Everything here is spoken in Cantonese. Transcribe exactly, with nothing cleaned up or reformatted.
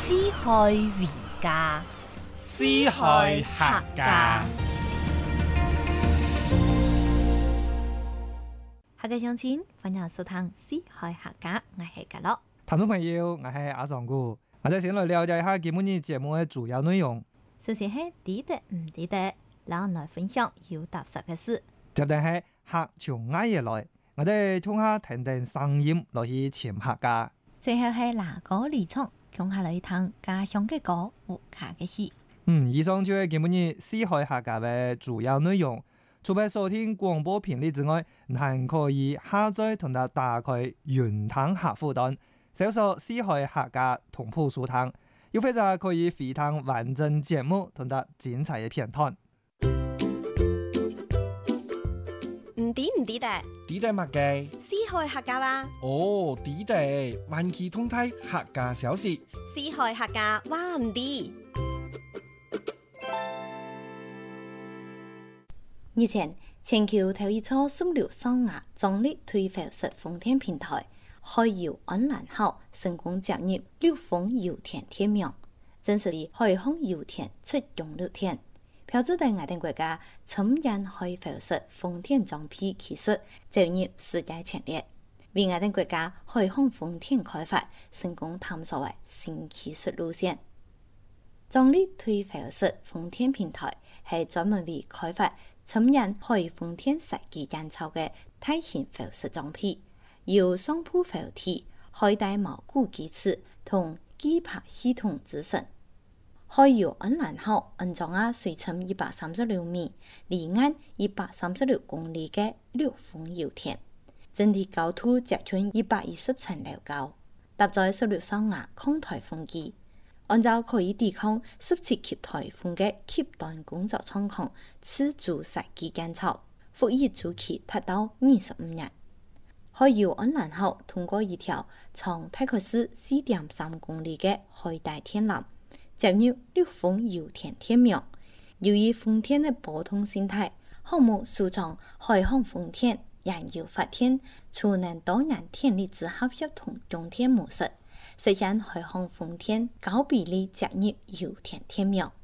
四海為家， 四海客家。 客家鄉親，歡迎收聽四海客家，我係嘉樂。 聽眾朋友，我係阿尚姑，我哋先來了解一下今日節目嘅主要內容。 首先係知得唔知得，然後來分享有踏實嘅事。 接住係客從愛而來，我哋聽下聽聽聲音來去潛客家。 最後係拿歌離場，共下來聽家鄉嘅歌和客嘅戲。 嗯，以上就係今日四海客家嘅主要內容。除咗收聽廣播頻率之外，還可以下載同埋打開雲聽客戶端，搜索四海客家同步收聽，又或者可以回聽完整節目同埋精彩嘅片段。 唔知唔知得， 知得乜嘅？ 四海客家話。 哦，知得，萬企通泰客家小事。 四海客家話唔知。 日前，全球頭一座十六雙牙壯麗推浮式風電平台海遙安蘭號成功接入陸豐油田天命，正式以海航油田出用綠田，標誌對我哋國家深研海浮式風電裝備技術走入世界前列，為我哋國家海航風電開發成功探索為新技術路線。壯麗推浮式風電平台係專門為開發深研海風電實際監測嘅大型浮式裝備，由雙鋪浮體、海底毛固機制同機拍系統組成。海遙安蘭號安裝喺水深一百三十六米、離岸一百三十六公里嘅陸豐油田，整體高度接近一百一十層樓高，搭載十六艘牙抗颱風機。按照可以抵抗十七級颱風嘅極端工作狀況，自主實際監測，服役周期達到二十五年。海遙安蘭號通過一條長大概是四點三公里嘅海底天纜，進入陸豐油田天命。由於風電嘅波動性態，項目縮長海航風電、燃油發電、儲能多元電力組合協同用電模式，實現海航風電高比例接入油田天命。